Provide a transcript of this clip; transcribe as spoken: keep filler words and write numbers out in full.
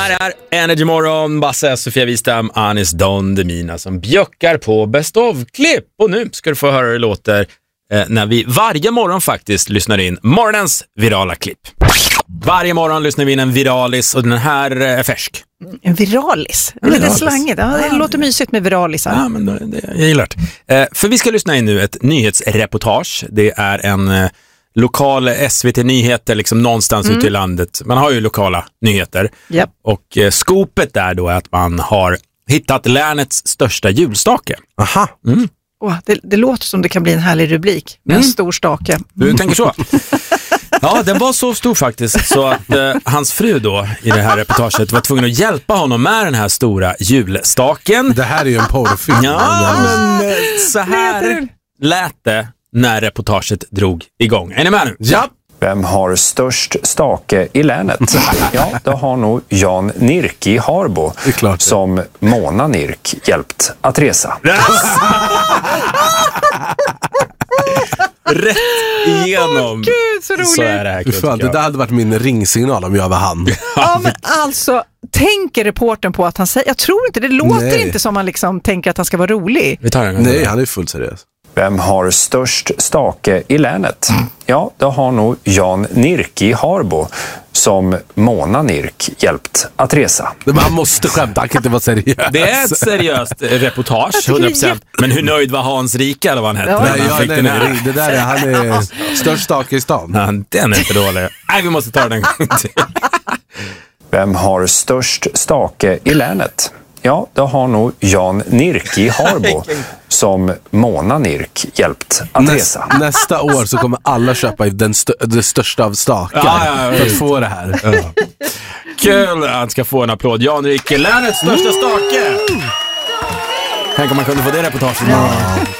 här är Energy Morgon, Basse, Sofia Wistam, Anis Don Demina som bjöckar på Best of-klipp. Och nu ska du få höra hur det låter eh, när vi varje morgon faktiskt lyssnar in morgonens virala klipp. Varje morgon lyssnar vi in en viralis och den här är färsk. En viralis? Det är lite slangigt. Ja, det låter mysigt med viralisar. Ja, men det, det, jag gillar det. Eh, för vi ska lyssna in nu ett nyhetsreportage. Det är en eh, lokal S V T-nyheter liksom någonstans mm. ute i landet. Man har ju lokala nyheter. Yep. Och eh, skopet där då är att man har hittat länets största julstake. Aha. Mm. Oh, det, det låter som det kan bli en härlig rubrik med mm. en stor stake. Du tänker så? Ja, den var så stor faktiskt så att eh, hans fru då i det här reportaget var tvungen att hjälpa honom med den här stora julstaken. Det här är ju en porrfilm. Ja, men eh, så här lät det när reportaget drog igång. Är ni med nu? Ja. Vem har störst stake i länet? Ja, det har nog Jan Nirk i Harbo som Mona Nirk hjälpt att resa. Rätt igenom. Oh, Gud, så roligt. Så är det här. Fan, det där hade varit min ringsignal om jag var han. Ja, men alltså, tänker reportern på att han säger... Jag tror inte, det låter Nej. inte som han liksom tänker att han ska vara rolig. Vi tar den. Nej, han är fullt seriös. Vem har störst stake i länet? Ja, det har nog Jan Nirk i Harbo som Mona Nirk hjälpt att resa. Man måste skämta, han kan inte vara seriös. Det är ett seriöst reportage, hundra procent. Men hur nöjd var Hans Rika eller vad han hette? Ja, han ja, nej, nej, det där är, han är störst stake i stan. Ja, den är inte dålig. Nej, vi måste ta den gång till. Vem har störst stake i länet? Ja, det har nog Jan Nirk i Harbo som Mona Nirk hjälpt att Näst, resa. Nästa år så kommer alla köpa den stö- det största av stakar ja, ja, ja, för att få det här. Ja. Kul, han ska få en applåd. Jan Nirk, länets största stake. Tänk om man kunde få det reportaget. Ja.